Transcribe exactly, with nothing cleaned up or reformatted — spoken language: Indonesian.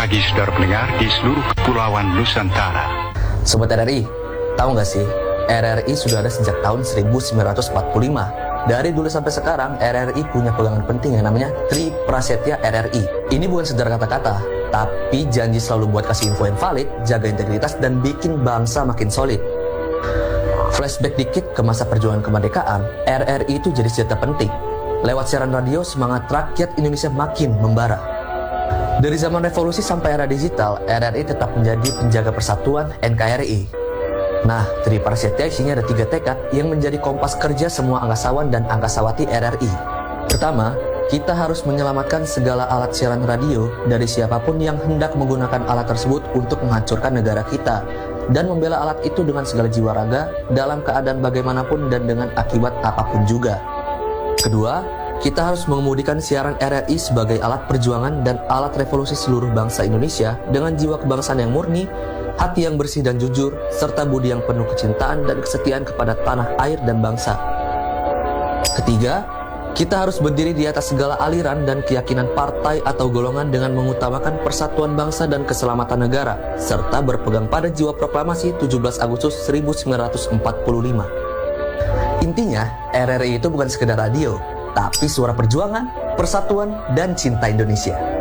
pagi saudara pendengar di seluruh kepulauan Nusantara. Sobat R R I, tahu nggak sih, R R I sudah ada sejak tahun seribu sembilan ratus empat puluh lima. Dari dulu sampai sekarang, R R I punya pegangan penting yang namanya Tri Prasetya R R I. Ini bukan sekedar kata-kata, tapi janji selalu buat kasih info yang valid, jaga integritas, dan bikin bangsa makin solid. Flashback dikit ke masa perjuangan kemerdekaan, R R I itu jadi senjata penting. Lewat siaran radio, semangat rakyat Indonesia makin membara. Dari zaman revolusi sampai era digital, R R I tetap menjadi penjaga persatuan N K R I. Nah, Tri Prasetya isinya ada tiga tekad yang menjadi kompas kerja semua angkasawan dan angkasawati R R I. Pertama, kita harus menyelamatkan segala alat siaran radio dari siapapun yang hendak menggunakan alat tersebut untuk menghancurkan negara kita, dan membela alat itu dengan segala jiwa raga dalam keadaan bagaimanapun dan dengan akibat apapun juga. Kedua, kita harus mengemudikan siaran R R I sebagai alat perjuangan dan alat revolusi seluruh bangsa Indonesia dengan jiwa kebangsaan yang murni, hati yang bersih dan jujur, serta budi yang penuh kecintaan dan kesetiaan kepada tanah air dan bangsa. Ketiga, kita harus berdiri di atas segala aliran dan keyakinan partai atau golongan dengan mengutamakan persatuan bangsa dan keselamatan negara, serta berpegang pada jiwa proklamasi tujuh belas Agustus seribu sembilan ratus empat puluh lima. Intinya, R R I itu bukan sekedar radio, tapi suara perjuangan, persatuan, dan cinta Indonesia.